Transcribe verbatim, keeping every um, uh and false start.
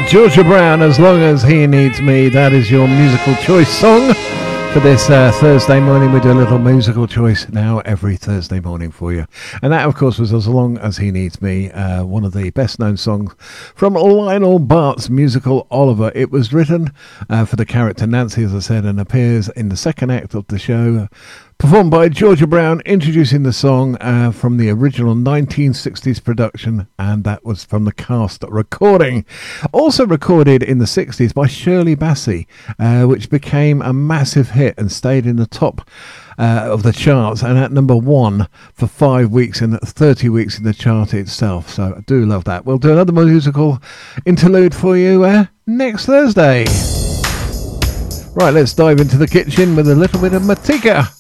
Georgia Brown, As Long As He Needs Me. That is your musical choice song for this uh, Thursday morning. We do a little musical choice now every Thursday morning for you. And that, of course, was As Long As He Needs Me, uh, one of the best-known songs from Lionel Bart's musical Oliver. It was written uh, for the character Nancy, as I said, and appears in the second act of the show, performed by Georgia Brown, introducing the song uh, from the original nineteen sixties production, and that was from the cast recording. Also recorded in the sixties by Shirley Bassey, uh, which became a massive hit and stayed in the top uh, of the charts and at number one for five weeks and thirty weeks in the chart itself. So I do love that. We'll do another musical interlude for you uh, next Thursday. Right, let's dive into the kitchen with a little bit of Matika.